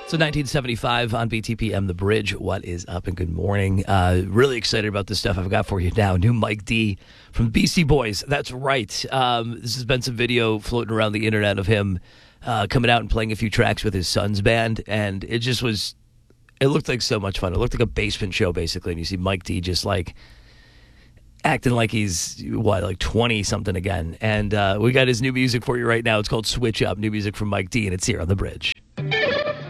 So 1975 on BTPM, The Bridge. What is up and good morning. Really excited about this stuff I've got for you now. New Mike D from BC Boys. That's right. This has been some video floating around the internet of him coming out and playing a few tracks with his son's band. And it just was, it looked like so much fun. It looked like a basement show, basically. And you see Mike D just like acting like he's, like 20-something again. And we got his new music for you right now. It's called Switch Up, new music from Mike D, and it's here on The Bridge.